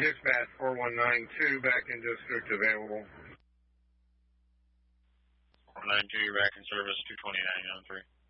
Dispatch 4192, back in district available. 492, you're back in service, 229 on 3.